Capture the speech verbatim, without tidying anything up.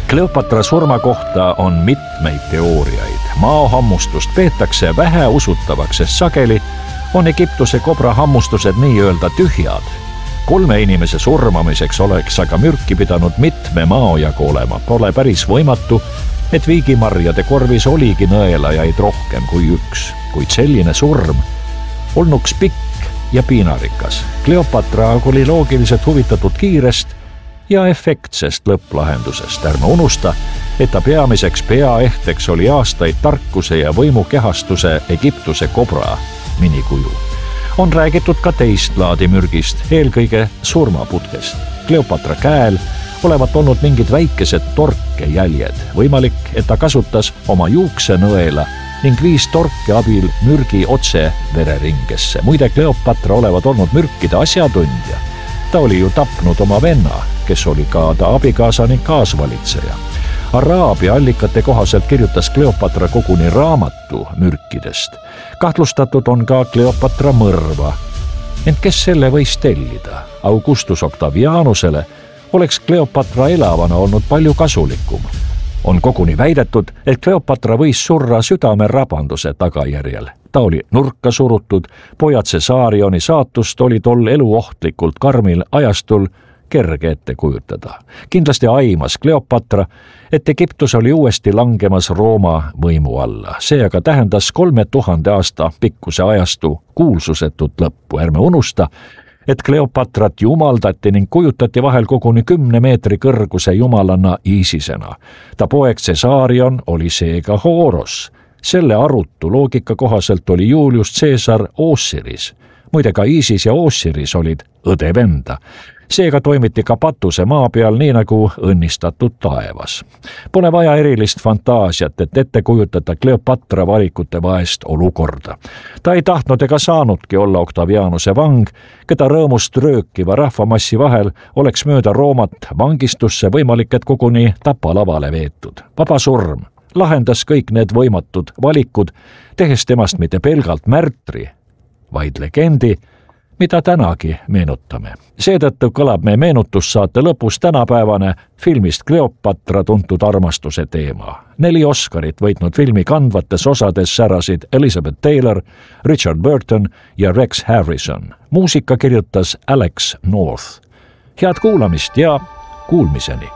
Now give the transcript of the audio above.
Kleopatra surma kohta on mitmeid teooriaid. Maohammustust peetakse väheusutavaks, sest sageli on Egiptuse kobra hammustused nii-öelda tühjad. Kolme inimese surmamiseks oleks aga mürki pidanud mitme maojagu olema. Pole päris võimatu, et viigimarjade korvis oligi nõelajaid rohkem kui üks, kuid selline surm olnuks pikk ja piinarikas. Kleopatra oli loogiliselt huvitatud kiirest ja efektsest lõpplahendusest. Ärme unusta, et ta peamiseks peaehteks oli aastaid tarkuse ja võimu kehastuse Egiptuse kobra minikuju. On räägitud ka teist laadi mürgist, eelkõige surmaputkest. Kleopatra käel olevat olnud mingid väikesed torkejäljed. Võimalik, et ta kasutas oma juuksenõela ning viis torke abil mürgi otse vereringesse. Muide, Kleopatra olevat olnud mürkide asjatundja. Ta oli ju tapnud oma venna, kes oli ka ta abikaasa ning kaasvalitseja. Araabia allikate kohaselt kirjutas Kleopatra koguni raamatu mürkidest. Kahtlustatud on ka Kleopatra mõrva. Ent kes selle võis tellida? Augustus Octavianusele oleks Kleopatra elavana olnud palju kasulikum. On koguni väidetud, et Kleopatra võis surra südamerabanduse tagajärjel. Ta oli nurka surutud, poja Caesarioni saatust oli tol eluohtlikult karmil ajastul kerge ette kujutada. Kindlasti aimas Kleopatra, et Egiptus oli uuesti langemas Rooma võimu alla. See aga tähendas kolme tuhande aasta pikkuse ajastu kuulsusetut lõppu. Ärme unusta, et Kleopatrat jumaldati ning kujutati vahel koguni kümne meetri kõrguse jumalanna Iisisena. Ta poeg Caesarion oli seega Horos. Selle arutu loogika kohaselt oli Julius Caesar Osiris. Muide, ka Iisis ja Osiris olid õde-venda. Seega toimiti ka patuse maa peal nii nagu õnnistatud taevas. Pole vaja erilist fantaasiat, et ette kujutada Kleopatra valikute vaest olukorda. Ta ei tahtnud ega saanudki olla Octavianuse vang, keda rõõmust röökiva rahvamassi vahel oleks mööda Roomat vangistusse võimalik, et koguni tapalavale veetud. Vaba surm lahendas kõik need võimatud valikud, tehes temast mitte pelgalt märtri, vaid legendi, mida tänagi meenutame. Seetõttu kõlab meie meenutussaate lõpus tänapäevane filmist Kleopatra tuntud armastuse teema. Neli Oscarit võitnud filmi kandvates osades särasid Elizabeth Taylor, Richard Burton ja Rex Harrison. Muusika kirjutas Alex North. Head kuulamist ja kuulmiseni!